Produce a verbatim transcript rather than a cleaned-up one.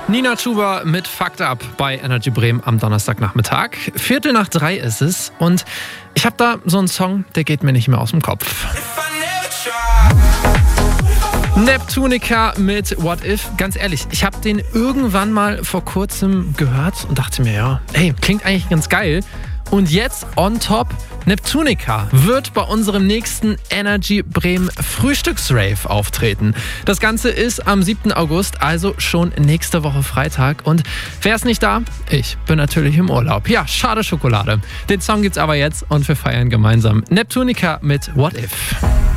Nina Chuba mit Fucked Up bei Energy Bremen am Donnerstagnachmittag. Viertel nach drei ist es und ich habe da so einen Song, der geht mir nicht mehr aus dem Kopf. Neptunica mit What If. Ganz ehrlich, ich habe den irgendwann mal vor kurzem gehört und dachte mir, ja, ey, klingt eigentlich ganz geil. Und jetzt on top, Neptunica wird bei unserem nächsten Energy Bremen Frühstücksrave auftreten. Das Ganze ist am siebten August, also schon nächste Woche Freitag. Und wer ist nicht da? Ich bin natürlich im Urlaub. Ja, schade Schokolade. Den Song gibt's aber jetzt und wir feiern gemeinsam. Neptunica mit What If.